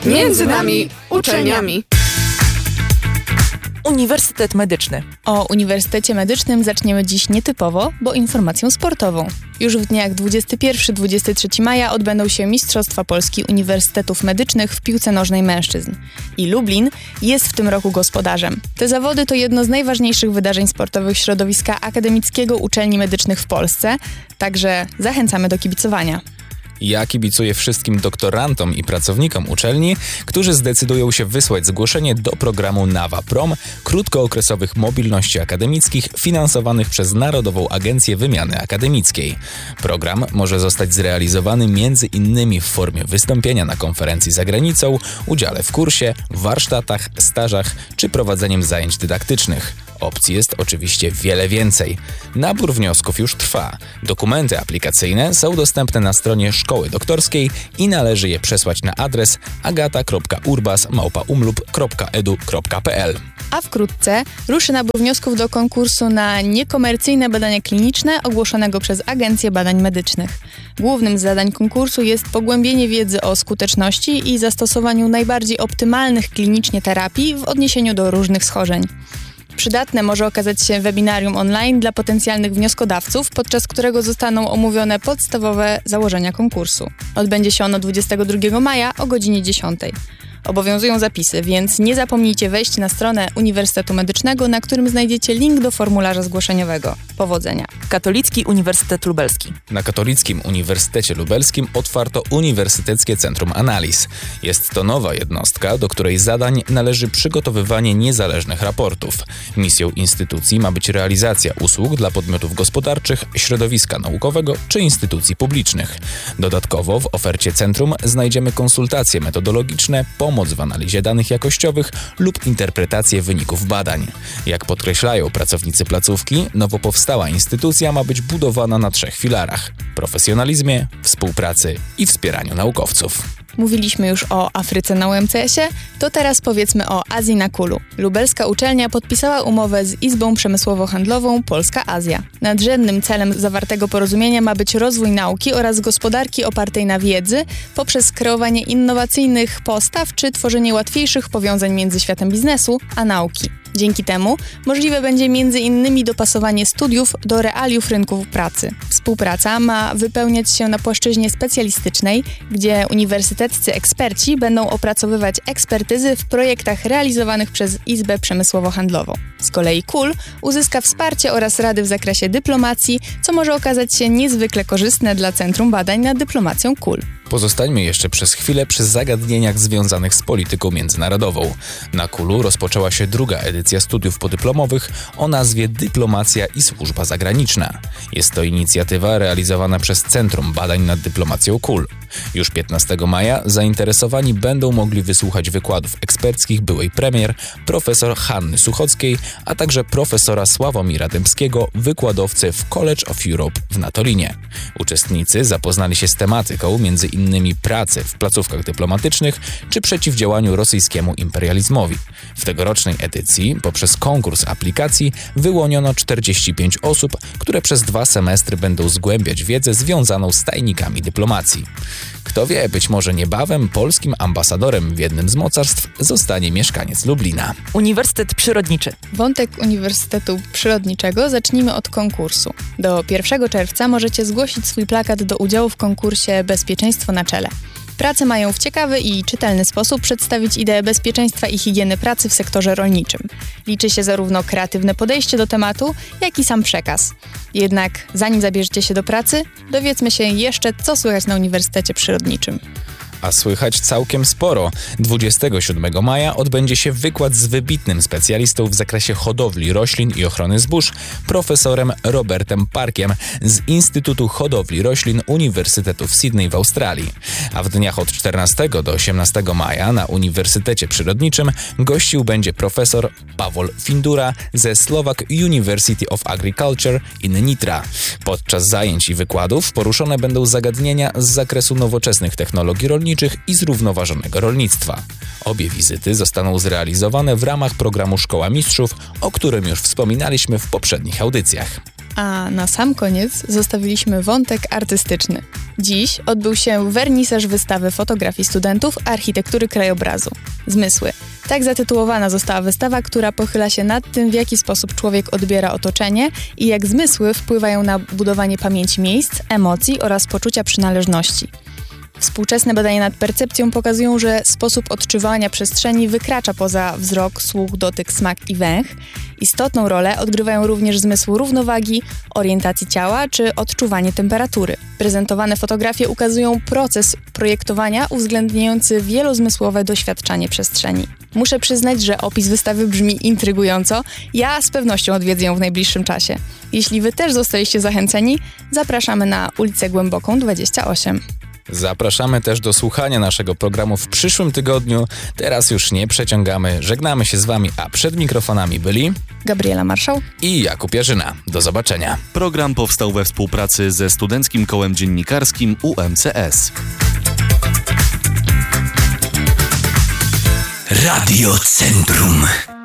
Między nami uczelniami. Uniwersytet Medyczny. O Uniwersytecie Medycznym zaczniemy dziś nietypowo, bo informacją sportową. Już w dniach 21-23 maja odbędą się Mistrzostwa Polski Uniwersytetów Medycznych w piłce nożnej mężczyzn. I Lublin jest w tym roku gospodarzem. Te zawody to jedno z najważniejszych wydarzeń sportowych środowiska akademickiego uczelni medycznych w Polsce, także zachęcamy do kibicowania. Ja kibicuję wszystkim doktorantom i pracownikom uczelni, którzy zdecydują się wysłać zgłoszenie do programu NAWA-PROM, krótkookresowych mobilności akademickich finansowanych przez Narodową Agencję Wymiany Akademickiej. Program może zostać zrealizowany m.in. w formie wystąpienia na konferencji za granicą, udziale w kursie, warsztatach, stażach czy prowadzeniem zajęć dydaktycznych. Opcji jest oczywiście wiele więcej. Nabór wniosków już trwa. Dokumenty aplikacyjne są dostępne na stronie Szkoły Doktorskiej i należy je przesłać na adres agata.urbas@umlub.edu.pl. A wkrótce ruszy nabór wniosków do konkursu na niekomercyjne badania kliniczne ogłoszonego przez Agencję Badań Medycznych. Głównym z zadań konkursu jest pogłębienie wiedzy o skuteczności i zastosowaniu najbardziej optymalnych klinicznie terapii w odniesieniu do różnych schorzeń. Przydatne może okazać się webinarium online dla potencjalnych wnioskodawców, podczas którego zostaną omówione podstawowe założenia konkursu. Odbędzie się ono 22 maja o godzinie 10. Obowiązują zapisy, więc nie zapomnijcie wejść na stronę Uniwersytetu Medycznego, na którym znajdziecie link do formularza zgłoszeniowego. Powodzenia. Katolicki Uniwersytet Lubelski. Na Katolickim Uniwersytecie Lubelskim otwarto Uniwersyteckie Centrum Analiz. Jest to nowa jednostka, do której zadań należy przygotowywanie niezależnych raportów. Misją instytucji ma być realizacja usług dla podmiotów gospodarczych, środowiska naukowego czy instytucji publicznych. Dodatkowo w ofercie centrum znajdziemy konsultacje metodologiczne, pomoc w analizie danych jakościowych lub interpretację wyników badań. Jak podkreślają pracownicy placówki, nowo powstała instytucja ma być budowana na 3 filarach: profesjonalizmie, współpracy i wspieraniu naukowców. Mówiliśmy już o Afryce na UMCS-ie, to teraz powiedzmy o Azji na Kulu. Lubelska uczelnia podpisała umowę z Izbą Przemysłowo-Handlową Polska-Azja. Nadrzędnym celem zawartego porozumienia ma być rozwój nauki oraz gospodarki opartej na wiedzy poprzez kreowanie innowacyjnych postaw czy tworzenie łatwiejszych powiązań między światem biznesu a nauki. Dzięki temu możliwe będzie m.in. dopasowanie studiów do realiów rynków pracy. Współpraca ma wypełniać się na płaszczyźnie specjalistycznej, gdzie uniwersyteccy eksperci będą opracowywać ekspertyzy w projektach realizowanych przez Izbę Przemysłowo-Handlową. Z kolei KUL uzyska wsparcie oraz rady w zakresie dyplomacji, co może okazać się niezwykle korzystne dla Centrum Badań nad Dyplomacją KUL. Pozostańmy jeszcze przez chwilę przy zagadnieniach związanych z polityką międzynarodową. Na KUL-u rozpoczęła się druga edycja studiów podyplomowych o nazwie Dyplomacja i Służba Zagraniczna. Jest to inicjatywa realizowana przez Centrum Badań nad Dyplomacją KUL. Już 15 maja zainteresowani będą mogli wysłuchać wykładów eksperckich byłej premier, profesor Hanny Suchockiej, a także profesora Sławomira Dębskiego, wykładowcy w College of Europe w Natolinie. Uczestnicy zapoznali się z tematyką m.in. pracy w placówkach dyplomatycznych czy przeciwdziałaniu rosyjskiemu imperializmowi. W tegorocznej edycji poprzez konkurs aplikacji wyłoniono 45 osób, które przez 2 semestry będą zgłębiać wiedzę związaną z tajnikami dyplomacji. Kto wie, być może niebawem polskim ambasadorem w jednym z mocarstw zostanie mieszkaniec Lublina. Uniwersytet Przyrodniczy. Wątek Uniwersytetu Przyrodniczego zacznijmy od konkursu. Do 1 czerwca możecie zgłosić swój plakat do udziału w konkursie Bezpieczeństwo na czele. Prace mają w ciekawy i czytelny sposób przedstawić ideę bezpieczeństwa i higieny pracy w sektorze rolniczym. Liczy się zarówno kreatywne podejście do tematu, jak i sam przekaz. Jednak zanim zabierzecie się do pracy, dowiedzmy się jeszcze, co słychać na Uniwersytecie Przyrodniczym. A słychać całkiem sporo. 27 maja odbędzie się wykład z wybitnym specjalistą w zakresie hodowli roślin i ochrony zbóż, profesorem Robertem Parkiem z Instytutu Hodowli Roślin Uniwersytetu w Sydney w Australii. A w dniach od 14 do 18 maja na Uniwersytecie Przyrodniczym gościł będzie profesor Pawol Findura ze Slovak University of Agriculture in Nitra. Podczas zajęć i wykładów poruszone będą zagadnienia z zakresu nowoczesnych technologii rolniczych i zrównoważonego rolnictwa. Obie wizyty zostaną zrealizowane w ramach programu Szkoła Mistrzów, o którym już wspominaliśmy w poprzednich audycjach. A na sam koniec zostawiliśmy wątek artystyczny. Dziś odbył się wernisaż wystawy fotografii studentów architektury krajobrazu. Zmysły. Tak zatytułowana została wystawa, która pochyla się nad tym, w jaki sposób człowiek odbiera otoczenie i jak zmysły wpływają na budowanie pamięci miejsc, emocji oraz poczucia przynależności. Współczesne badania nad percepcją pokazują, że sposób odczuwania przestrzeni wykracza poza wzrok, słuch, dotyk, smak i węch. Istotną rolę odgrywają również zmysły równowagi, orientacji ciała czy odczuwanie temperatury. Prezentowane fotografie ukazują proces projektowania uwzględniający wielozmysłowe doświadczanie przestrzeni. Muszę przyznać, że opis wystawy brzmi intrygująco. Ja z pewnością odwiedzę ją w najbliższym czasie. Jeśli wy też zostaliście zachęceni, zapraszamy na ulicę Głęboką 28. Zapraszamy też do słuchania naszego programu w przyszłym tygodniu. Teraz już nie przeciągamy, żegnamy się z wami, a przed mikrofonami byli Gabriela Marszał i Jakub Jarzyna. Do zobaczenia. Program powstał we współpracy ze Studenckim Kołem Dziennikarskim UMCS. Radio Centrum.